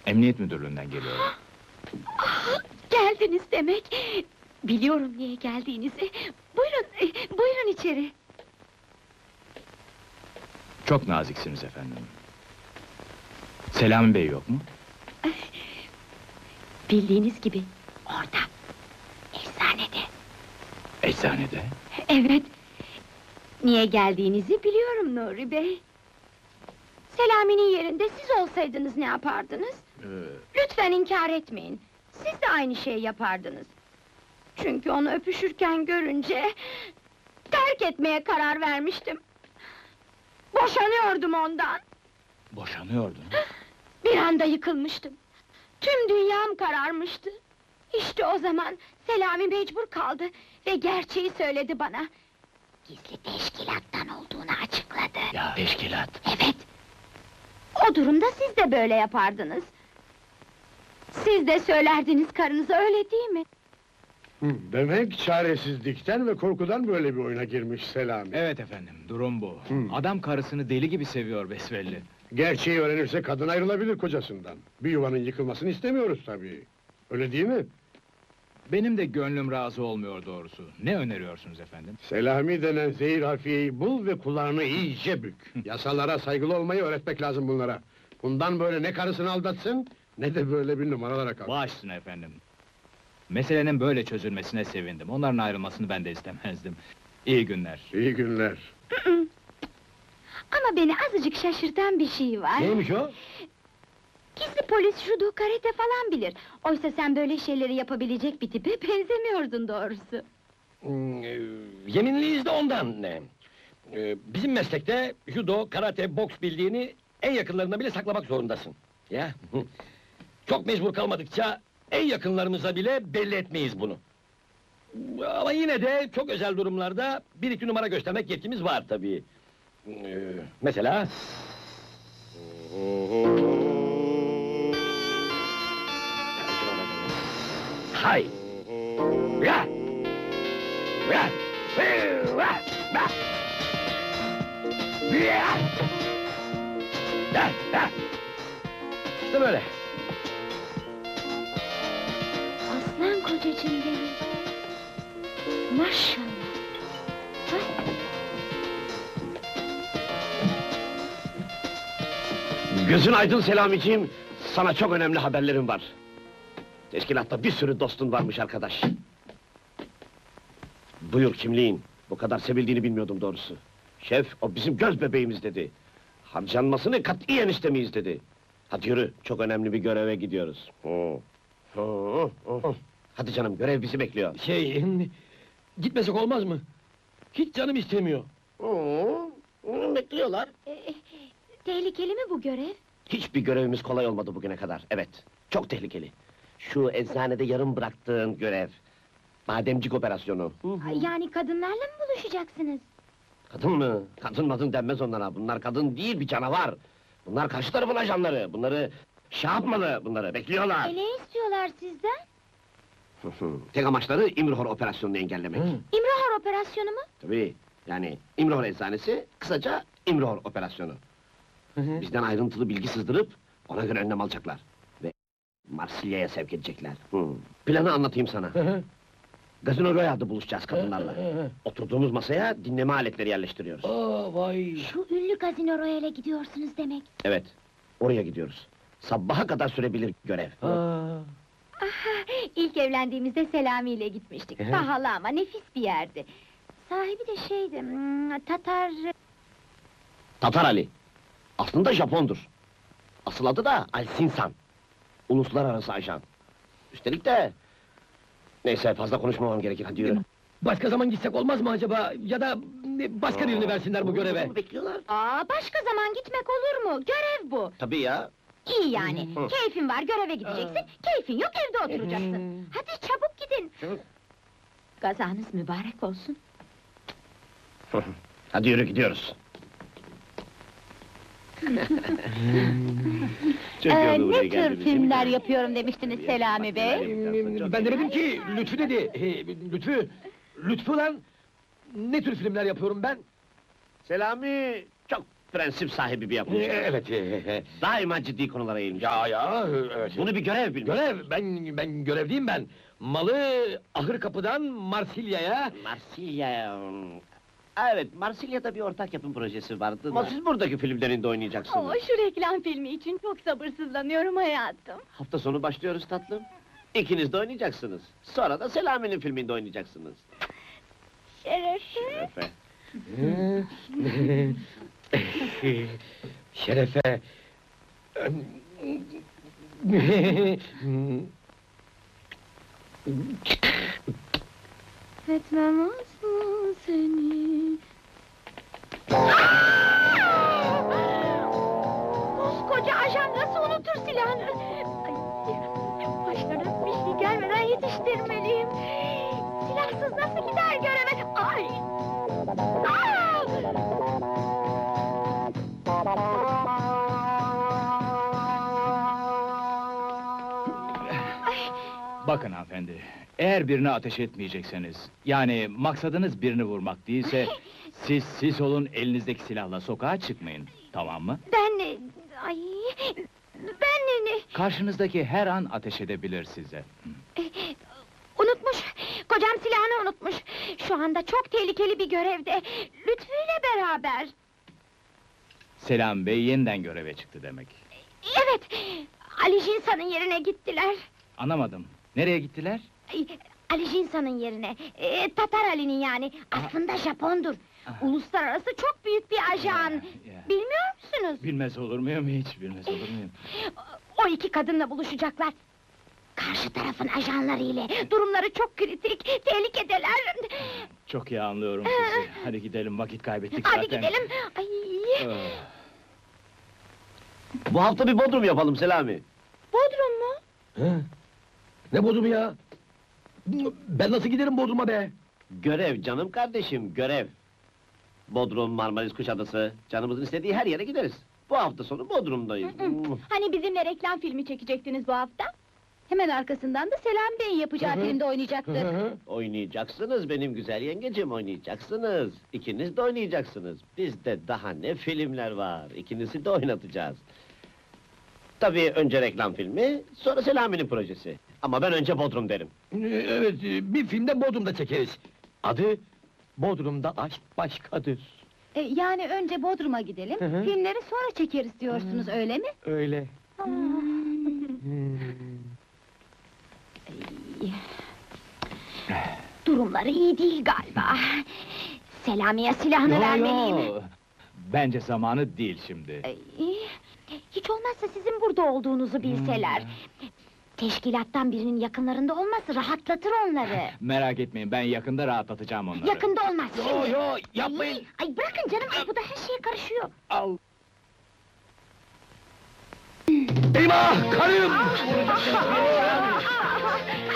Emniyet müdürlüğünden geliyorum. Geldiniz demek! Biliyorum niye geldiğinizi! Buyurun, buyurun içeri! Çok naziksiniz efendim. Selami Bey yok mu? Bildiğiniz gibi, orada! Eczanede! Eczanede. Evet! Niye geldiğinizi biliyorum Nuri Bey! Selami'nin yerinde siz olsaydınız ne yapardınız? Lütfen inkar etmeyin! Siz de aynı şeyi yapardınız! Çünkü onu öpüşürken görünce... terk etmeye karar vermiştim! Boşanıyordum ondan! Boşanıyordun. Bir anda yıkılmıştım! Tüm dünyam kararmıştı! İşte o zaman Selami mecbur kaldı ve gerçeği söyledi bana! Gizli teşkilattan olduğunu açıkladı! Ya teşkilat. Evet! O durumda siz de böyle yapardınız! Siz de söylerdiniz karınıza, öyle değil mi? Demek çaresizlikten ve korkudan böyle bir oyuna girmiş Selami. Evet efendim, durum bu. Adam karısını deli gibi seviyor besbelli. Gerçeği öğrenirse kadın ayrılabilir kocasından. Bir yuvanın yıkılmasını istemiyoruz tabii. Öyle değil mi? Benim de gönlüm razı olmuyor doğrusu. Ne öneriyorsunuz efendim? Selami denen zehir harfiyeyi bul ve kulağını iyice bük. Yasalara saygılı olmayı öğretmek lazım bunlara. Bundan böyle ne karısını aldatsın, ne de böyle bir numaralara kalksın. Baş üstüne efendim. Meselenin böyle çözülmesine sevindim. Onların ayrılmasını ben de istemezdim. İyi günler. İyi günler. Ama beni azıcık şaşırtan bir şey var. Neymiş o? Gizli polis judo, karate falan bilir. Oysa sen böyle şeyleri yapabilecek bir tipe benzemiyordun doğrusu. Yeminliyiz de ondan. Bizim meslekte judo, karate, boks bildiğini en yakınlarına bile saklamak zorundasın. Ya. Çok mecbur kalmadıkça en yakınlarımıza bile belli etmeyiz bunu. Ama yine de çok özel durumlarda bir iki numara göstermek yetkimiz var tabii. Mesela... Hay! Ya! Ya! İşte böyle. Aslan kocacığım benim. Maşallah. Ay, Gözün aydın Selamiciğim, sana çok önemli haberlerim var. Teşkilatta bir sürü dostun varmış arkadaş. Buyur kimliğin, bu kadar sevildiğini bilmiyordum doğrusu. Şef, o bizim göz bebeğimiz dedi. Harcanmasını katiyen istemeyiz dedi. Hadi yürü, çok önemli bir göreve gidiyoruz. Hadi canım, görev bizi bekliyor. Gitmesek olmaz mı? Hiç canım istemiyor. Bekliyorlar. tehlikeli mi bu görev? Hiçbir görevimiz kolay olmadı bugüne kadar, evet. Çok tehlikeli. Şu eczanede yarım bıraktığın görev. Bademcik operasyonu. Yani kadınlarla mı buluşacaksınız? Kadın mı? Kadın madın denmez onlara. Bunlar kadın değil, bir canavar. Bunlar karşı tarafın ajanları. Bunları şey yapmalı, bunları bekliyorlar. Ne istiyorlar sizden? Tek amaçları İmrihor operasyonunu engellemek. İmrahar operasyonu mu? Tabii, yani İmrihor eczanesi, kısaca İmrihor operasyonu. Bizden ayrıntılı bilgi sızdırıp, ona göre önlem alacaklar. Ve Marsilya'ya sevk edecekler. Planı anlatayım sana. Gazino Royale'da buluşacağız kadınlarla. Oturduğumuz masaya dinleme aletleri yerleştiriyoruz. Vay! Şu ünlü Gazino Royale'e gidiyorsunuz demek. Evet, oraya gidiyoruz. Sabaha kadar sürebilir görev. İlk evlendiğimizde Selami ile gitmiştik. Pahalı ama nefis bir yerdi. Sahibi de şeydi, Tatar... Tatar Ali. Aslında Japondur. Asıl adı da Alsinsan. Uluslararası ajan. Üstelik de... Neyse, fazla konuşmamam gerekir, hadi yürü. Başka zaman gitsek olmaz mı acaba? Ya da başka birini versinler bu göreve. Bekliyorlar. Başka zaman gitmek olur mu? Görev bu! Tabii ya. İyi yani, keyfin var, göreve gideceksin, keyfin yok, evde oturacaksın. Hadi çabuk gidin! Gazanız mübarek olsun. Hadi yürü, gidiyoruz. Ne tür filmler yapıyorum demiştiniz Selami Bey? Ben demedim ki, Lütfü dedi. Lütfü lan! Ne tür filmler yapıyorum ben? Selami, çok Prensip sahibi bir yapmış. Evet. Daima ciddi konulara eğilmiş. Evet. Bunu bir görev bilmiş. Görev, ben görevliyim ben. Malı ahır kapıdan Marsilya'ya... Marsilya... Evet, Marsilya'da bir ortak yapım projesi vardı ama siz buradaki filmlerinde oynayacaksınız. şu reklam filmi için çok sabırsızlanıyorum hayatım. Hafta sonu başlıyoruz tatlım. İkiniz de oynayacaksınız. Sonra da Selami'nin filminde oynayacaksınız. Şerefe. Şerefe... Etmem asla seni. Koskoca ajan nasıl unutur silahını? Ay, başlarına bir şey gelmeden yetiştirmeliyim. Silahsız nasıl gider göreve? Ay! Aa! Ay! Bakın hanımefendi, eğer birine ateş etmeyecekseniz, yani maksadınız birini vurmak değilse, siz olun, elinizdeki silahla sokağa çıkmayın, tamam mı? Ay, Karşınızdaki her an ateş edebilir size. unutmuş, kocam silahını unutmuş. Şu anda çok tehlikeli bir görevde, Lütfü ile beraber. Selam Bey yeniden göreve çıktı demek. Evet, Ali Jinsa'nın yerine gittiler. Anlamadım, nereye gittiler? Ay, Ali Jinsa'nın yerine, Tatar Ali'nin yani, aslında Japondur. Uluslararası çok büyük bir ajan. Ya. Bilmiyor musunuz? Bilmez olur muyum hiç, bilmez olur muyum? O iki kadınla buluşacaklar. Karşı tarafın ajanları ile, durumları çok kritik, tehlikedeler. Çok iyi anlıyorum sizi. Hadi gidelim, vakit kaybettik Hadi zaten. gidelim. Ay. Ah. Bu hafta bir Bodrum yapalım Selami. Bodrum mu? Ha? Ne Bodrum ya? Ben nasıl giderim Bodrum'a be? Görev canım kardeşim, görev. Bodrum, Marmaris, Kuşadası, canımızın istediği her yere gideriz. Bu hafta sonu Bodrum'dayız. Hani bizimle reklam filmi çekecektiniz bu hafta? Hemen arkasından da Selam Bey'in yapacağı filmde oynayacaktı. Oynayacaksınız benim güzel yengecim, oynayacaksınız. İkiniz de oynayacaksınız. Bizde daha ne filmler var, ikinizi de oynatacağız. Tabii önce reklam filmi, sonra Selami'nin projesi. Ama ben önce Bodrum derim. Evet, bir filmde Bodrum'da çekeriz. Adı Bodrum'da Aşk Başkadır. Yani önce Bodrum'a gidelim, Hı hı. filmleri sonra çekeriz diyorsunuz, öyle mi? Öyle. Durumları iyi değil galiba. Selami'ye silahını vermeliyim. Bence zamanı değil şimdi. Ay, hiç olmazsa sizin burada olduğunuzu bilseler. Teşkilattan birinin yakınlarında olması rahatlatır onları. Merak etmeyin, ben yakında rahatlatacağım onları. Yakında olmaz şimdi. Yo, yapmayın! Ay bırakın canım, ay bu da her şeye karışıyor. Al! Eyvah, karım!